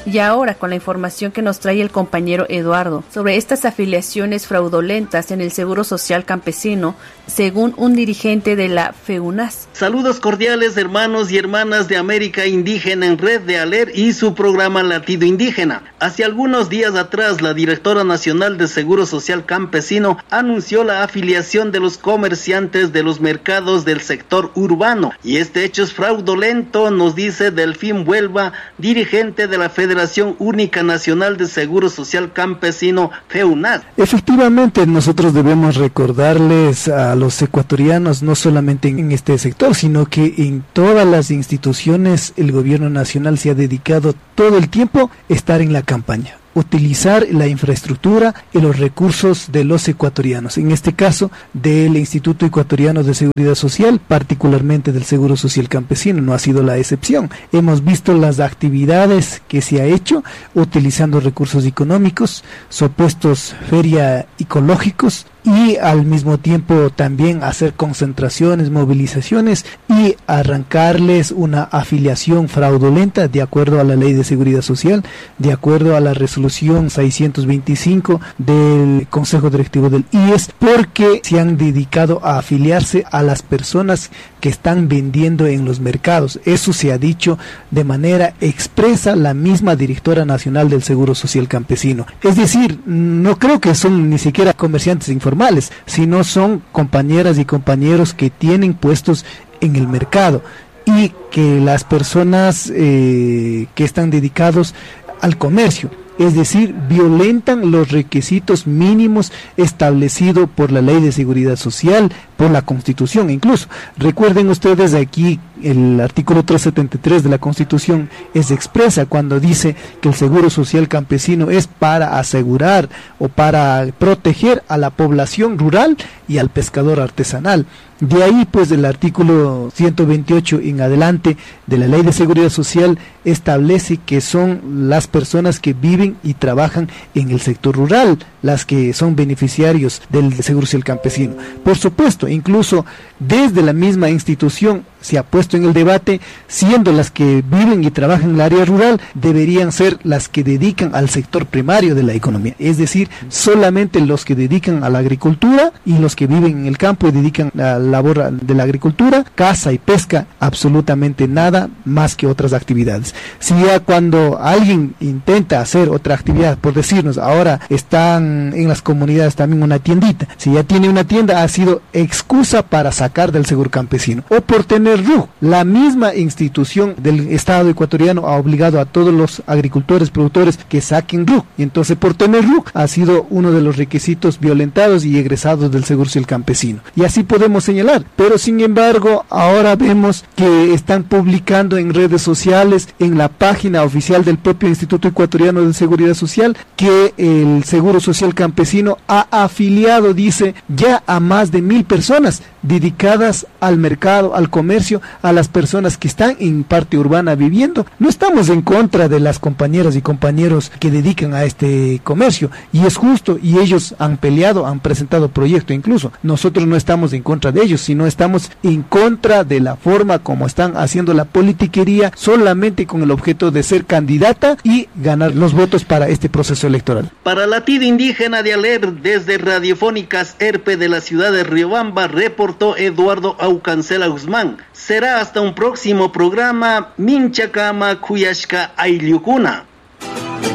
Y ahora con la información que nos trae el compañero Eduardo sobre estas afiliaciones fraudulentas en el Seguro Social Campesino, según un dirigente de la FEUNAS. Saludos cordiales, hermanos y hermanas de América Indígena en Red de ALER y su programa Latido Indígena. Hace algunos días atrás, la directora nacional de Seguro Social Campesino anunció la afiliación de los comerciantes de los mercados del sector urbano. Y este hecho es fraudulento, nos dice Delfín Huelva, dirigente de la Federación Única Nacional de Seguro Social Campesino, FEUNAS. Efectivamente, nosotros debemos recordarles a los ecuatorianos, no solamente en este sector, sino que en todas las instituciones el gobierno nacional se ha dedicado todo el tiempo a estar en la campaña, utilizar la infraestructura y los recursos de los ecuatorianos, en este caso del Instituto Ecuatoriano de Seguridad Social, particularmente del Seguro Social Campesino, no ha sido la excepción. Hemos visto las actividades que se ha hecho utilizando recursos económicos, supuestos feria ecológicos, y al mismo tiempo también hacer concentraciones, movilizaciones y arrancarles una afiliación fraudulenta de acuerdo a la Ley de Seguridad Social, de acuerdo a la resolución 625 del Consejo Directivo del IES, porque se han dedicado a afiliarse a las personas que están vendiendo en los mercados. Eso se ha dicho de manera expresa la misma directora nacional del Seguro Social Campesino. Es decir, no creo que son ni siquiera comerciantes informales, sino son compañeras y compañeros que tienen puestos en el mercado y que las personas que están dedicados al comercio, es decir, violentan los requisitos mínimos establecidos por la Ley de Seguridad Social, por la Constitución incluso. Recuerden ustedes aquí el artículo 373 de la Constitución es expresa cuando dice que el Seguro Social Campesino es para asegurar o para proteger a la población rural y al pescador artesanal. De ahí pues el artículo 128 en adelante de la Ley de Seguridad Social establece que son las personas que viven y trabajan en el sector rural las que son beneficiarios del Seguro Social Campesino. Por supuesto, incluso desde la misma institución se ha puesto en el debate, siendo las que viven y trabajan en el área rural, deberían ser las que dedican al sector primario de la economía, es decir, solamente los que dedican a la agricultura y los que viven en el campo y dedican a la labor de la agricultura, caza y pesca, absolutamente nada más que otras actividades. Si ya cuando alguien intenta hacer otra actividad, por decirnos, ahora están en las comunidades también una tiendita, si ya tiene una tienda, ha sido excusa para sacar del seguro campesino, o por tener RUC. La misma institución del Estado ecuatoriano ha obligado a todos los agricultores, productores que saquen RUC, y entonces por tener RUC ha sido uno de los requisitos violentados y egresados del Seguro Social Campesino, y así podemos señalar. Pero sin embargo ahora vemos que están publicando en redes sociales, en la página oficial del propio Instituto Ecuatoriano de Seguridad Social, que el Seguro Social Campesino ha afiliado, dice, ya a más de 1,000 personas dedicadas al mercado, al comercio, a las personas que están en parte urbana viviendo. No estamos en contra de las compañeras y compañeros que dedican a este comercio, y es justo, y ellos han peleado, han presentado proyecto incluso. Nosotros no estamos en contra de ellos, sino estamos en contra de la forma como están haciendo la politiquería solamente con el objeto de ser candidata y ganar los votos para este proceso electoral. Para Latido Indígena de ALER, desde Radiofónicas ERPE de la ciudad de Riobamba, reportó Eduardo Aucancela Guzmán. Será hasta un próximo programa. Minchakama Kuyashka Ayllukuna.